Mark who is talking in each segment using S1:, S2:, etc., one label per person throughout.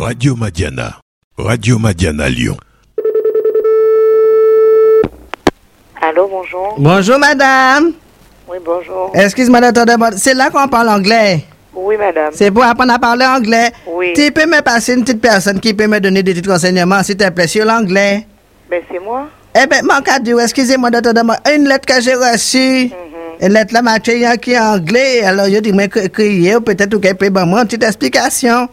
S1: Radio Madiana. Radio Madiana Lyon.
S2: Allô, bonjour.
S3: Bonjour, madame.
S2: Oui, bonjour.
S3: Excuse-moi d'attendre. C'est là qu'on parle anglais.
S2: Oui, madame.
S3: C'est pour apprendre à parler anglais.
S2: Oui.
S3: Tu peux me passer une petite personne qui peut me donner des petits renseignements, s'il te plaît, sur l'anglais?
S2: Ben, c'est moi.
S3: Eh bien, mon cas dit, excusez-moi d'attendre. Une lettre que j'ai reçue. Une lettre là, matière qui est anglais. Alors, je dis, mais crier, peut-être qu'elle peut me une petite explication.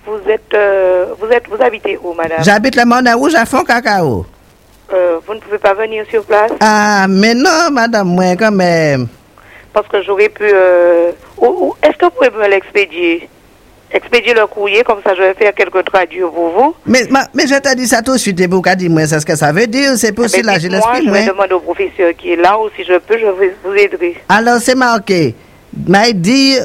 S2: Vous habitez où, madame?
S3: J'habite le Moulin Rouge à Fond Cacao.
S2: Vous ne pouvez pas venir sur place?
S3: Ah, mais non, madame, moi, quand même.
S2: Parce que j'aurais pu... est-ce que vous pouvez me l'expédier? Expédier le courrier, comme ça je vais faire quelques traduits pour vous.
S3: Mais je t'ai dit ça tout de suite, et vous qu'à dire, moi, c'est ce que ça veut dire, c'est pour cela, je l'explique,
S2: moi. Je vais demander au professeur qui est là, ou si je peux, je vais vous aider.
S3: Alors, c'est marqué, my dear,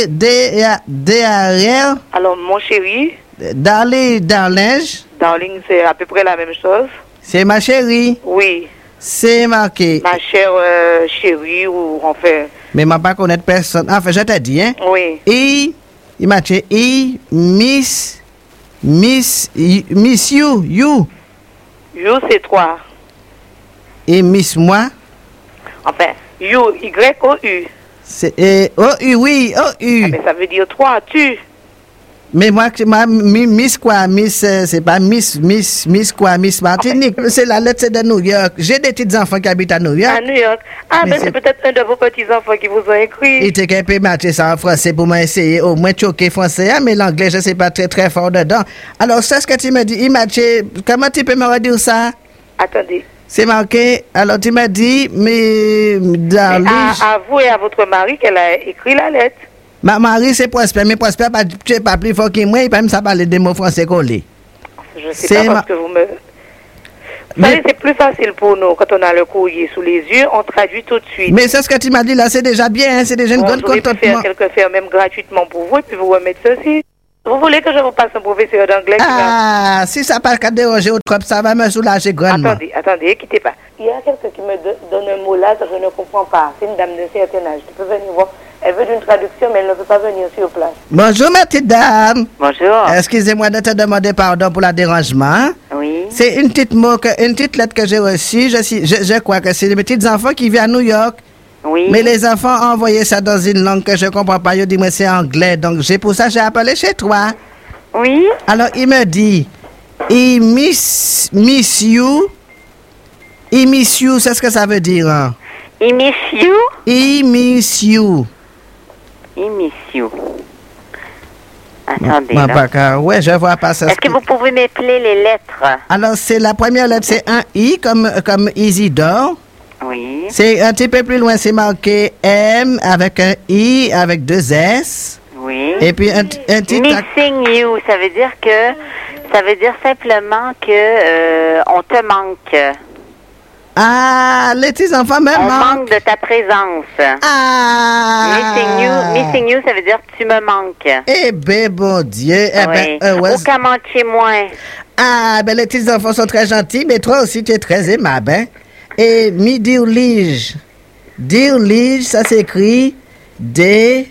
S3: D-A-R.
S2: Alors, mon chéri.
S3: Darling,
S2: c'est à peu près la même chose.
S3: C'est ma chérie.
S2: Oui.
S3: C'est marqué.
S2: Ma chère chérie, ou enfin...
S3: Mais je ne pas connaître personne. Enfin, je t'ai dit, hein.
S2: Oui.
S3: Et, il m'a dit, miss you. You,
S2: c'est toi.
S3: Et miss moi.
S2: Enfin, you, Y-O-U.
S3: C'est, O-U, oui, O-U.
S2: Ah, mais ça veut dire toi, tu.
S3: Mais moi, Miss quoi, Miss, c'est pas Miss quoi, Miss Martinique. C'est la lettre, c'est de New York. J'ai des petits enfants qui habitent à New York.
S2: À New York. Ah, mais c'est peut-être un de vos petits enfants qui vous ont écrit.
S3: Il était capable de mettre ça en français pour m'essayer au moins de choquer français, mais l'anglais, je sais pas très très fort dedans. Alors, c'est ce que tu me dis, il m'a dit, comment tu peux me redire ça?
S2: Attendez.
S3: C'est marqué, alors tu m'as dit, mais
S2: à vous et à votre mari qu'elle a écrit la lettre.
S3: Ma mari, c'est Prosper, mais Prosper, tu n'es pas plus fort que moi, il peut même ça parler des mots français collés.
S2: Je sais pas parce que vous me... Vous savez, c'est plus facile pour nous, quand on a le courrier sous les yeux, on traduit tout de suite.
S3: Mais c'est ce que tu m'as dit là, c'est déjà bien, hein, c'est déjà une bonne contentement.
S2: Je vais faire même gratuitement pour vous, et puis vous remettre ceci. Vous voulez que je vous passe un professeur d'anglais?
S3: Ah, si ça n'a pas déranger au trop, ça va me soulager grandement.
S2: Attendez, quittez pas. Il y a quelqu'un qui me donne un mot là, je ne comprends pas. C'est une dame d'un certain âge. Tu peux venir voir. Elle veut une traduction, mais elle ne peut pas venir sur place.
S3: Bonjour, ma petite dame.
S2: Bonjour.
S3: Excusez-moi de te demander pardon pour le dérangement.
S2: Oui.
S3: C'est une petite lettre que j'ai reçue. Je crois que c'est les petits enfants qui vivent à New York.
S2: Oui.
S3: Mais les enfants ont envoyé ça dans une langue que je ne comprends pas. Ils disent, moi, c'est anglais. Donc, pour ça, j'ai appelé chez toi.
S2: Oui.
S3: Alors, il me dit, il miss you. Il miss you, c'est ce que ça veut dire. Hein?
S2: Il miss you?
S3: Il miss you.
S2: Il miss you. Attendez, là.
S3: Ouais, je vois pas ça.
S2: Est-ce que vous pouvez m'appeler les lettres?
S3: Alors, c'est la première lettre, c'est un I, comme Isidore.
S2: Oui.
S3: C'est un petit peu plus loin, c'est marqué M avec un I avec 2 S.
S2: Oui.
S3: Et puis un petit...
S2: Missing you, ça veut dire simplement que on te manque.
S3: Ah, les petits enfants me
S2: manque de ta présence.
S3: Ah.
S2: Missing you, ça veut dire que tu me manques.
S3: Eh ben, bon Dieu.
S2: Oui. Ou qu'à manquer moins.
S3: Ah, ben les petits enfants sont très gentils, mais toi aussi tu es très aimable, hein. Et Dear Lige, ça s'écrit D-A-R-L-I-N-G.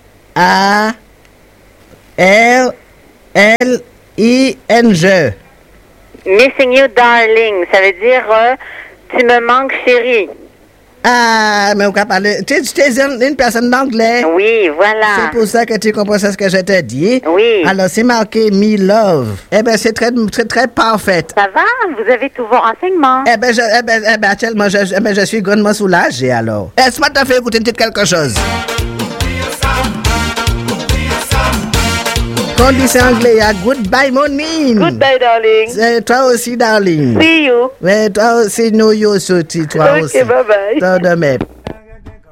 S2: Missing you, darling, ça veut dire tu me manques, chérie.
S3: Ah, mais on peut parler. Tu es une personne d'anglais.
S2: Oui, voilà.
S3: C'est pour ça que tu comprends ce que je t'ai dit.
S2: Oui.
S3: Alors, c'est marqué Me Love. Eh bien, c'est très, très, très parfait.
S2: Ça va? Vous avez tous vos renseignements?
S3: Eh bien, actuellement, je suis grandement soulagé, alors. Est-ce que tu as fait écouter quelque chose? Quand on dit c'est anglais, il y a goodbye, mon mine.
S2: Goodbye, darling.
S3: C'est toi aussi, darling.
S2: See you.
S3: Mais toi aussi, know you aussi, toi aussi.
S2: Ok, bye bye.
S3: Toi de même.